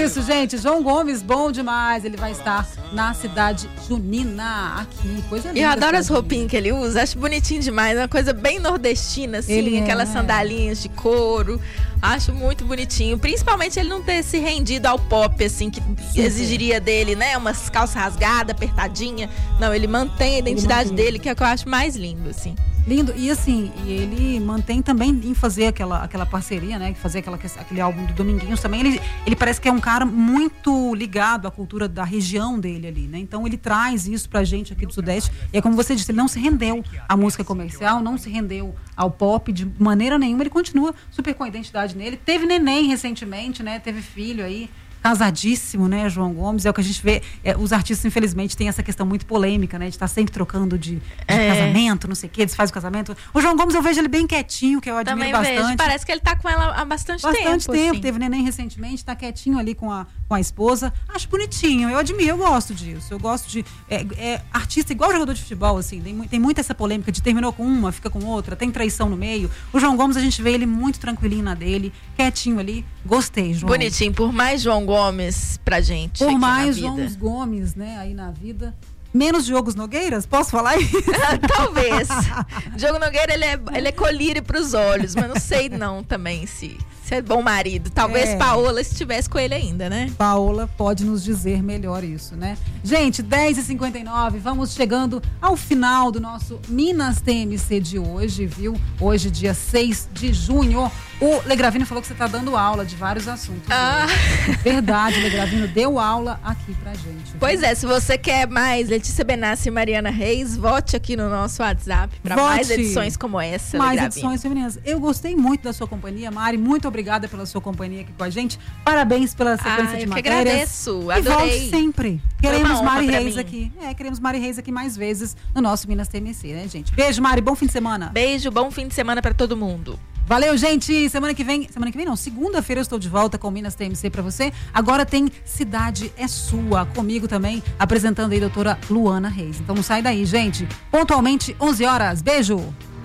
isso, gente. João Gomes, bom demais. Ele vai estar na cidade junina aqui. Coisa linda. E eu adoro as roupinhas que ele usa. Acho bonitinho demais. É uma coisa bem nordestina, assim. Aquelas sandalinhas de couro. Acho muito bonitinho. Principalmente ele não ter se rendido ao pop, assim, que exigiria dele, né? Umas calças rasgadas, apertadinha. Não, ele mantém a identidade dele, que é o que eu acho mais lindo, assim. Lindo, e assim, ele mantém também em fazer aquela parceria, né? Fazer aquele álbum do Dominguinhos também. Ele parece que é um cara muito ligado à cultura da região dele ali, né? Então ele traz isso pra gente aqui do Sudeste. E é como você disse, ele não se rendeu à música comercial, não se rendeu ao pop de maneira nenhuma. Ele continua super com a identidade nele. Teve neném recentemente, né? Teve filho aí. Casadíssimo, né, João Gomes? É o que a gente vê. Os artistas, infelizmente, têm essa questão muito polêmica, né? De estar sempre trocando de casamento, não sei o quê, desfaz o casamento. O João Gomes, eu vejo ele bem quietinho, que eu admiro também bastante. Vejo. Parece que ele tá com ela há bastante tempo. Bastante tempo. Assim. Teve neném recentemente, tá quietinho ali com a esposa. Acho bonitinho, eu admiro, eu gosto disso. Eu gosto de... artista igual jogador de futebol, assim. Tem muito essa polêmica de terminou com uma, fica com outra, tem traição no meio. O João Gomes, a gente vê ele muito tranquilinho na dele, quietinho ali. Gostei, João. Bonitinho, por mais João Gomes pra gente. Por mais João Gomes, né, aí na vida. Menos Diogo Nogueiras? Posso falar isso? Talvez. Diogo Nogueira, ele é colírio pros olhos, mas não sei não também se é bom marido. Talvez Paola estivesse com ele ainda, né? Paola pode nos dizer melhor isso, né? Gente, 10h59, vamos chegando ao final do nosso Minas TMC de hoje, viu? Hoje, dia 6 de junho. O Legravino falou que você tá dando aula de vários assuntos. Verdade, o Legravino deu aula aqui pra gente. Viu? Pois é, se você quer mais Letícia Benassi e Mariana Reis, vote aqui no nosso WhatsApp para mais edições como essa. Mais edições femininas. Eu gostei muito da sua companhia, Mari. Muito obrigada pela sua companhia aqui com a gente. Parabéns pela sequência de matérias. Eu que agradeço, adorei. E volte sempre. Queremos Mari Reis aqui. Queremos Mari Reis aqui mais vezes no nosso Minas TMC, né, gente? Beijo, Mari. Bom fim de semana. Beijo, bom fim de semana para todo mundo. Valeu, gente. Semana que vem não, segunda-feira eu estou de volta com o Minas TMC pra você. Agora tem Cidade é Sua, comigo também, apresentando aí a doutora Luana Reis. Então não sai daí, gente. Pontualmente, 11 horas. Beijo.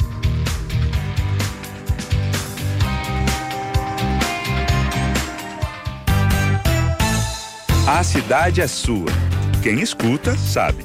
A cidade é sua. Quem escuta, sabe.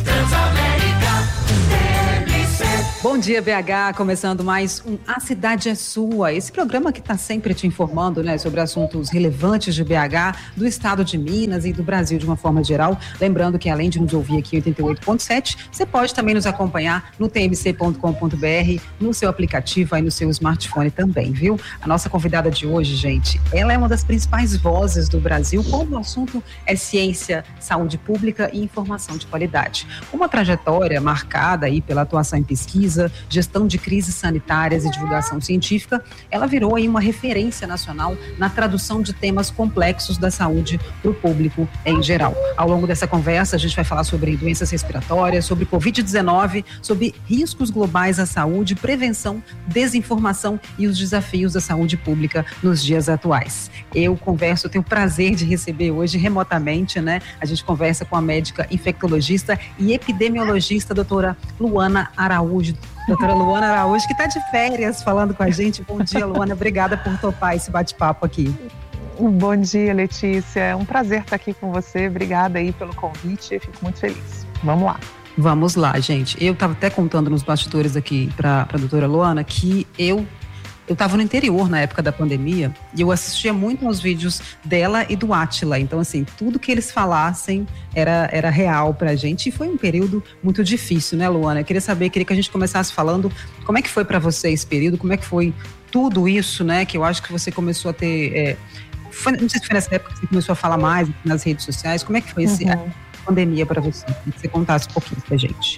Bom dia, BH, começando mais um A Cidade é Sua, esse programa que está sempre te informando, né, sobre assuntos relevantes de BH, do estado de Minas e do Brasil de uma forma geral. Lembrando que além de nos ouvir aqui em 88.7, você pode também nos acompanhar no tmc.com.br, no seu aplicativo aí no seu smartphone também, viu? A nossa convidada de hoje, gente, ela é uma das principais vozes do Brasil quando o assunto é ciência, saúde pública e informação de qualidade. Uma trajetória marcada aí pela atuação em pesquisa, gestão de crises sanitárias e divulgação científica, ela virou aí uma referência nacional na tradução de temas complexos da saúde para o público em geral. Ao longo dessa conversa, a gente vai falar sobre doenças respiratórias, sobre Covid-19, sobre riscos globais à saúde, prevenção, desinformação e os desafios da saúde pública nos dias atuais. Eu tenho o prazer de receber hoje remotamente, né? A gente conversa com a médica infectologista e epidemiologista, doutora Luana Araújo. Doutora Luana Araújo, que está de férias falando com a gente. Bom dia, Luana. Obrigada por topar esse bate-papo aqui. Bom dia, Letícia. É um prazer estar aqui com você. Obrigada aí pelo convite. Fico muito feliz. Vamos lá. Vamos lá, gente. Eu estava até contando nos bastidores aqui para a doutora Luana que eu estava no interior na época da pandemia e eu assistia muito aos vídeos dela e do Átila. Então, assim, tudo que eles falassem era real pra gente e foi um período muito difícil, né, Luana? Eu queria que a gente começasse falando como é que foi pra você esse período, como é que foi tudo isso, né, que eu acho que você começou a ter... não sei se foi nessa época que você começou a falar mais nas redes sociais, como é que foi a pandemia pra você? Que você contasse um pouquinho pra gente.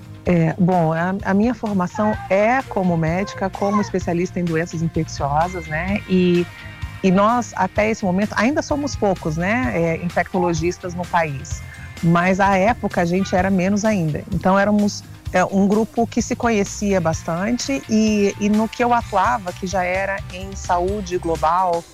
Bom, a minha formação é como médica, como especialista em doenças infecciosas, né? E nós, até esse momento, ainda somos poucos, né? Infectologistas no país. Mas, à época, a gente era menos ainda. Então, éramos um grupo que se conhecia bastante e no que eu atuava, que já era em saúde global,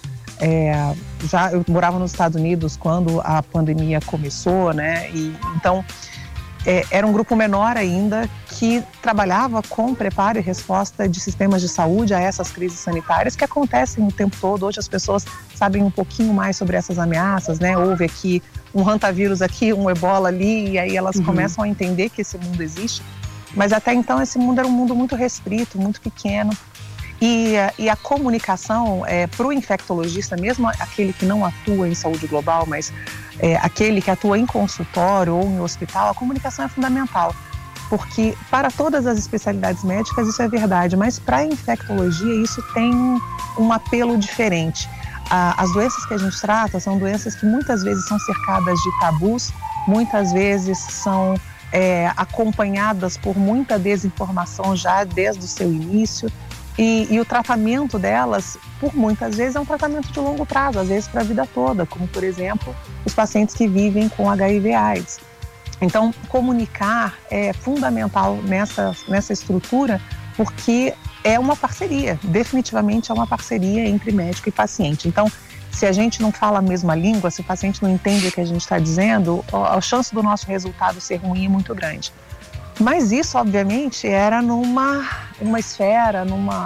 eu morava nos Estados Unidos quando a pandemia começou, né? E, então... era um grupo menor ainda que trabalhava com preparo e resposta de sistemas de saúde a essas crises sanitárias que acontecem o tempo todo. Hoje as pessoas sabem um pouquinho mais sobre essas ameaças, né? Houve aqui um hantavírus aqui, um ebola ali, e aí elas começam a entender que esse mundo existe. Mas até então esse mundo era um mundo muito restrito, muito pequeno. E a comunicação para o infectologista, mesmo aquele que não atua em saúde global, mas aquele que atua em consultório ou em hospital, a comunicação é fundamental. Porque para todas as especialidades médicas isso é verdade, mas para a infectologia isso tem um apelo diferente. As doenças que a gente trata são doenças que muitas vezes são cercadas de tabus, muitas vezes são acompanhadas por muita desinformação já desde o seu início. E o tratamento delas, por muitas vezes, é um tratamento de longo prazo, às vezes para a vida toda, como, por exemplo, os pacientes que vivem com HIV/AIDS. Então, comunicar é fundamental nessa estrutura, porque é uma parceria, definitivamente é uma parceria entre médico e paciente. Então, se a gente não fala a mesma língua, se o paciente não entende o que a gente está dizendo, a chance do nosso resultado ser ruim é muito grande. Mas isso, obviamente, era numa esfera,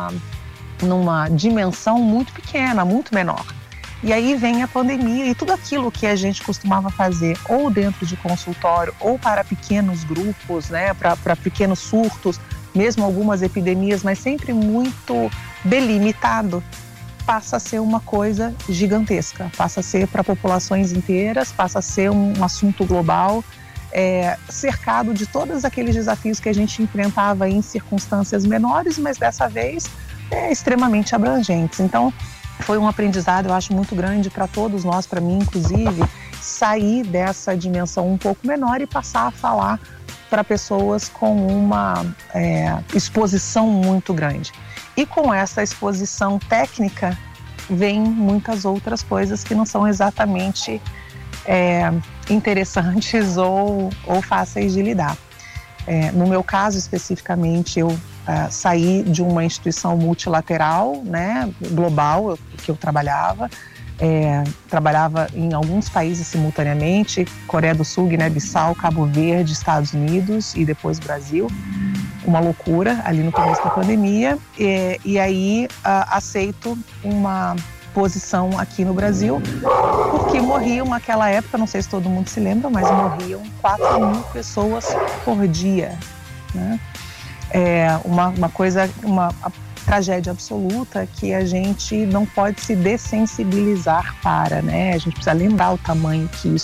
numa dimensão muito pequena, muito menor. E aí vem a pandemia e tudo aquilo que a gente costumava fazer ou dentro de consultório ou para pequenos grupos, né, para pequenos surtos, mesmo algumas epidemias, mas sempre muito delimitado, passa a ser uma coisa gigantesca, passa a ser para populações inteiras, passa a ser um assunto global, cercado de todos aqueles desafios que a gente enfrentava em circunstâncias menores, mas dessa vez extremamente abrangentes. Então, foi um aprendizado, eu acho, muito grande para todos nós, para mim, inclusive, sair dessa dimensão um pouco menor e passar a falar para pessoas com uma exposição muito grande. E com essa exposição técnica, vem muitas outras coisas que não são exatamente interessantes ou fáceis de lidar. No meu caso, especificamente, eu saí de uma instituição multilateral, né, global, que eu trabalhava em alguns países simultaneamente, Coreia do Sul, Guiné-Bissau, Cabo Verde, Estados Unidos e depois Brasil. Uma loucura ali no começo da pandemia, e aí aceito uma posição aqui no Brasil, porque morriam naquela época, não sei se todo mundo se lembra, mas morriam 4.000 pessoas por dia, né? Uma coisa, uma tragédia absoluta que a gente não pode se dessensibilizar para, né? A gente precisa lembrar o tamanho que isso